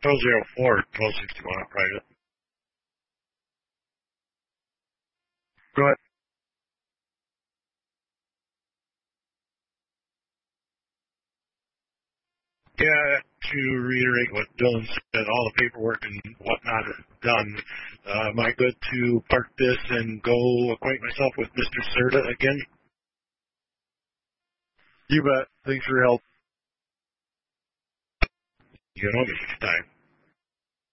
1204, 1261 private. Go ahead. Yeah, to reiterate what Dylan said, all the paperwork and whatnot is done. Am I good to park this and go acquaint myself with Mr. Serta again? You bet. Thanks for your help. You know, this time.